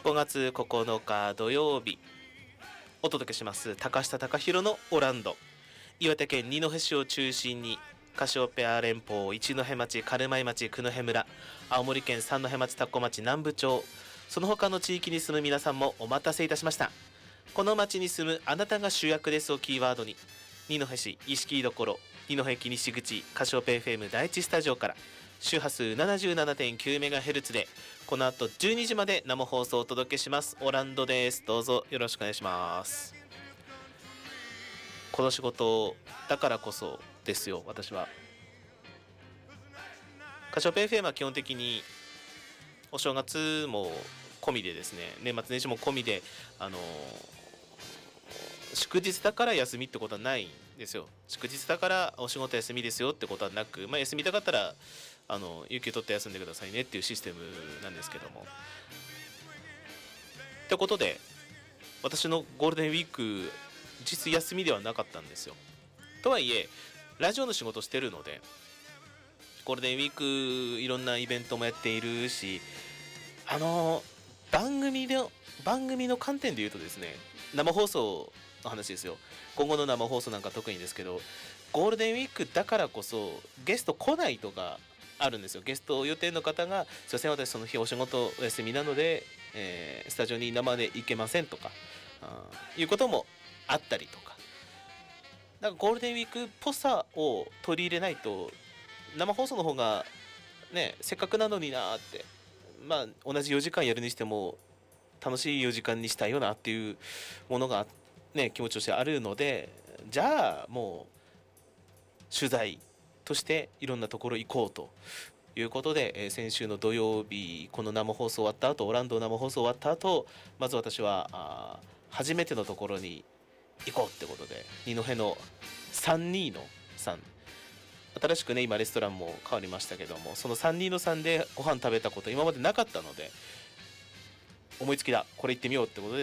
5月9日土曜日お届けします高下貴弘のオランド。岩手県二戸市を中心にカシオペア連邦一戸町、軽米町、九戸村、青森県三戸町、田子町、南部町、その他の地域に住む皆さんもお待たせいたしました。この町に住むあなたが主役ですをキーワードに、二戸市石木居所、二戸駅西口、カシオペ FM 第一スタジオから周波数 77.9MHz でこの後12時まで生放送をお届けします。オランドです。どうぞよろしくお願いします。この仕事だからこそですよ。私はカシオペ FM は基本的にお正月も込みでですね、年末年始も込みで祝日だから休みってことはないんですよ。祝日だからお仕事休みですよってことはなく、休みたかったら有給取って休んでくださいねっていうシステムなんですけども、ってことで私のゴールデンウィーク実休みではなかったんですよ。とはいえラジオの仕事してるのでゴールデンウィークいろんなイベントもやっているし、番組の観点で言うとですね、生放送の話ですよ。今後の生放送なんか特にですけど、ゴールデンウィークだからこそゲスト来ないとかあるんですよ。ゲスト予定の方がすいません私その日お仕事お休みなので、スタジオに生で行けませんとかいうこともあったりとか、なんかゴールデンウィークっぽさを取り入れないと生放送の方がね、せっかくなのになーって、同じ4時間やるにしても楽しい4時間にしたいよなっていうものがね、気持ちとしてあるので、じゃあもう取材としていろんなところ行こうということで、先週の土曜日この生放送終わった後、オランド生放送終わった後、まず私は初めてのところに行こうってことで、二戸の32の3、新しくね今レストランも変わりましたけども、その32の3でご飯食べたこと今までなかったので、思いつきだこれ行ってみようってことで